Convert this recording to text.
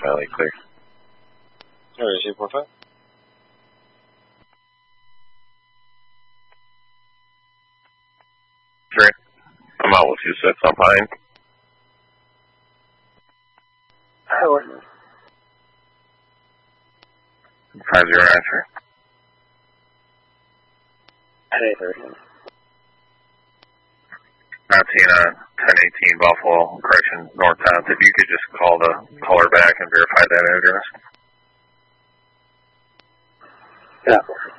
Valley clear. Alright, 845. Sure. I'm out with 26 on Pine. Howard. 50 answer. Hey, 30. 1018 Buffalo, correction, North 10th. If you could just call the caller back and verify that address. Yeah.